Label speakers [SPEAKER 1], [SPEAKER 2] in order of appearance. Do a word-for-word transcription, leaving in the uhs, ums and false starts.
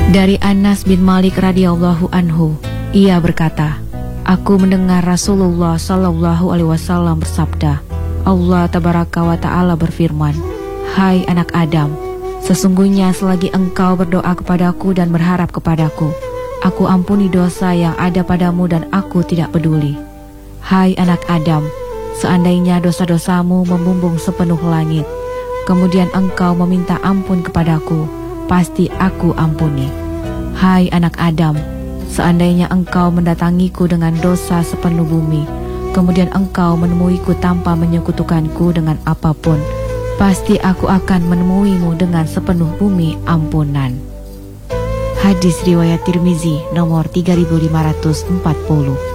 [SPEAKER 1] Dari Anas bin Malik radhiyallahu anhu, ia berkata, aku mendengar Rasulullah sallallahu alaihi wasallam bersabda, Allah tabaraka wa ta'ala berfirman, hai anak Adam, sesungguhnya selagi engkau berdoa kepadaku dan berharap kepadaku, aku ampuni dosa yang ada padamu dan aku tidak peduli. Hai anak Adam, seandainya dosa-dosamu membumbung sepenuh langit, kemudian engkau meminta ampun kepadaku, pasti aku ampuni. Hai anak Adam, seandainya engkau mendatangiku dengan dosa sepenuh bumi, kemudian engkau menemuiku tanpa menyekutukanku dengan apapun, pasti aku akan menemuimu dengan sepenuh bumi ampunan. Hadis riwayat Tirmizi nomor tiga ribu lima ratus empat puluh.